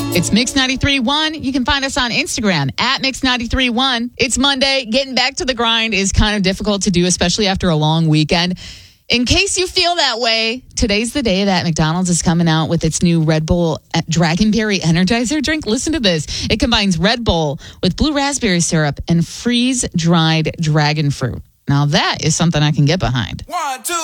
It's Mix 93.1. You can find us on Instagram at Mix 93.1. It's Monday. Getting back to the grind is kind of difficult to do, especially after a long weekend. In case you feel that way, today's the day that McDonald's is coming out with its new Red Bull Dragonberry Energizer drink. Listen to this. It combines Red Bull with blue raspberry syrup and freeze-dried dragon fruit. Now that is something I can get behind. 1, 2.